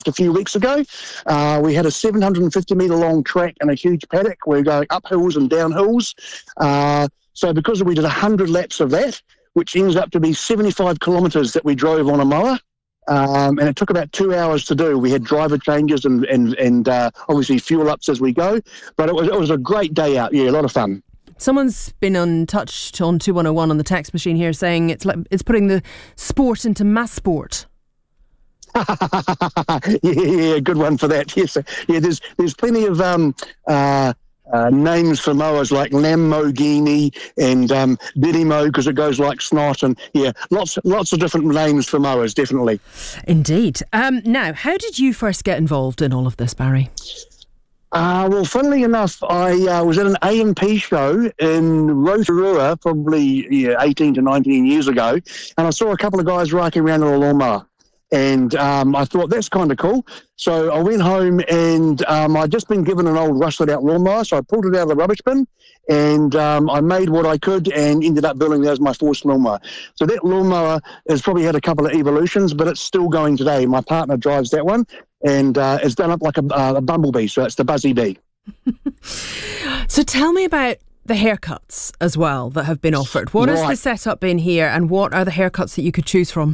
a few weeks ago. We had a 750-metre long track and a huge paddock. We're going up hills and down hills. So because we did 100 laps of that, which ends up to be 75 kilometres that we drove on a mower, and it took about 2 hours to do. We had driver changes and obviously fuel ups as we go. But it was a great day out. Yeah, a lot of fun. Someone's been untouched on 2101 on the text machine here saying it's putting the sport into mass sport. Yeah, good one for that. Yes, yeah. There's plenty of names for mowers like Lamborghini and Didimo because it goes like snot, and yeah, lots of different names for mowers, definitely. Indeed. Now, how did you first get involved in all of this, Barry? Well, funnily enough, I was at an A&P show in Rotorua probably 18 to 19 years ago, and I saw a couple of guys riding around on a lawnmower. And I thought, that's kind of cool. So I went home and I'd just been given an old rusted-out lawnmower, so I pulled it out of the rubbish bin and I made what I could and ended up building that as my first lawnmower. So that lawnmower has probably had a couple of evolutions, but it's still going today. My partner drives that one and it's done up like a bumblebee, so it's the Buzzy Bee. So tell me about the haircuts as well that have been offered. What has the setup been here and what are the haircuts that you could choose from?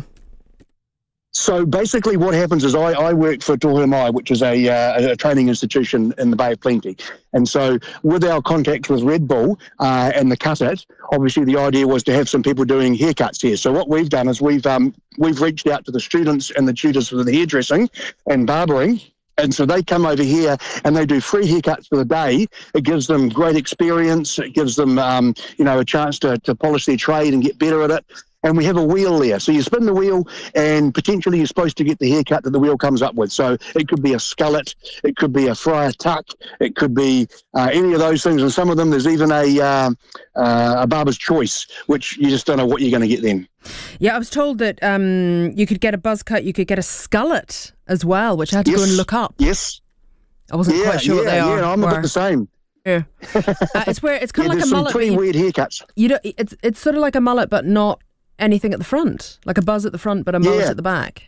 So basically what happens is I work for Tohua Mai, which is a training institution in the Bay of Plenty. And so with our contacts with Red Bull and the Cut It, obviously the idea was to have some people doing haircuts here. So what we've done is we've reached out to the students and the tutors for the hairdressing and barbering. And so they come over here and they do free haircuts for the day. It gives them great experience. It gives them, a chance to polish their trade and get better at it. And we have a wheel there. So you spin the wheel and potentially you're supposed to get the haircut that the wheel comes up with. So it could be a skullet, it could be a friar tuck, it could be any of those things. And some of them, there's even a barber's choice, which you just don't know what you're going to get then. Yeah, I was told that you could get a buzz cut, you could get a skullet as well, which I had to go and look up. Yes. I wasn't quite sure what they are. Yeah, I'm a bit the same. Yeah. It's kind of like a mullet. There's some pretty weird haircuts. It's sort of like a mullet, but not anything at the front, like a buzz at the front, but a mullet at the back.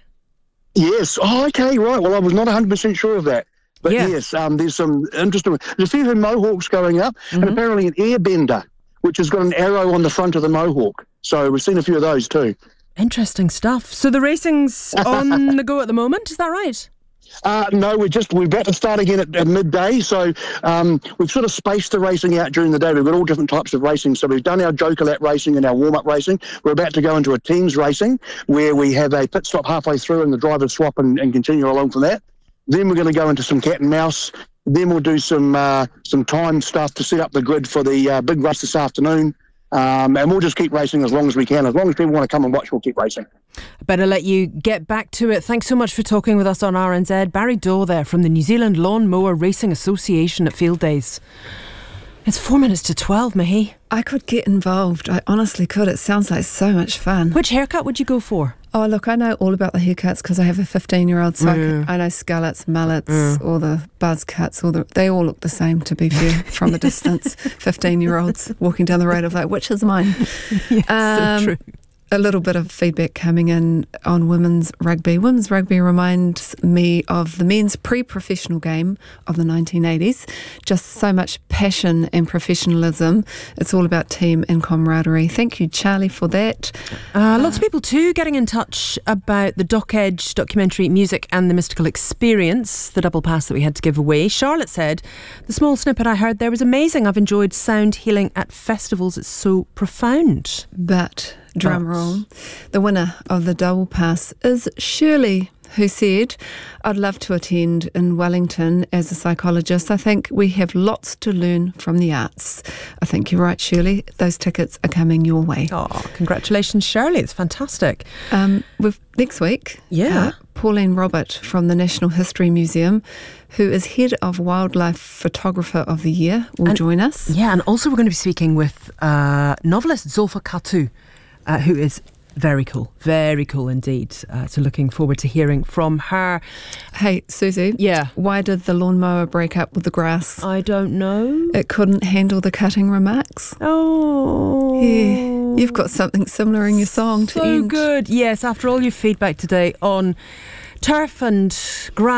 Yes. Oh, okay, right. Well, I was not 100% sure of that. But yes, there's some interesting... There's a few mohawks going up, and apparently an airbender, which has got an arrow on the front of the mohawk. So we've seen a few of those too. Interesting stuff. So the racing's on the go at the moment, is that right? No, we're about to start again at midday. So we've sort of spaced the racing out during the day. We've got all different types of racing. So we've done our Joker lap racing and our warm-up racing. We're about to go into a teams racing where we have a pit stop halfway through and the drivers swap and continue along from that. Then we're going to go into some cat and mouse. Then we'll do some time stuff to set up the grid for the big race this afternoon. And we'll just keep racing as long as we can. As long as people want to come and watch, we'll keep racing. I better let you get back to it. Thanks so much for talking with us on RNZ. Barry Doe there from the New Zealand Lawn Mower Racing Association at Field Days. It's 4 minutes to 12, Mahi. I could get involved. I honestly could. It sounds like so much fun. Which haircut would you go for? Oh, look, I know all about the haircuts because I have a 15-year-old, so I know skullets, mullets, all the buzz cuts, they all look the same, to be fair, from a distance. 15-year-olds walking down the road of like, which is mine? Yes, so true. A little bit of feedback coming in on women's rugby. Women's rugby reminds me of the men's pre-professional game of the 1980s. Just so much passion and professionalism. It's all about team and camaraderie. Thank you, Charlie, for that. Lots of people too getting in touch about the Dock Edge documentary Music and the Mystical Experience, the double pass that we had to give away. Charlotte said, the small snippet I heard there was amazing. I've enjoyed sound healing at festivals. It's so profound. But... drum roll. The winner of the double pass is Shirley, who said, I'd love to attend in Wellington as a psychologist. I think we have lots to learn from the arts. I think you're right, Shirley. Those tickets are coming your way. Oh, congratulations, Shirley. It's fantastic. Next week, Pauline Robert from the National History Museum, who is head of Wildlife Photographer of the Year, will join us. Yeah, and also we're going to be speaking with novelist Zulfa Katu, who is very cool indeed. So looking forward to hearing from her. Hey, Susie. Yeah. Why did the lawnmower break up with the grass? I don't know. It couldn't handle the cutting remarks. Oh. Yeah. You've got something similar in your song to end. So good. Yes, after all your feedback today on turf and grass.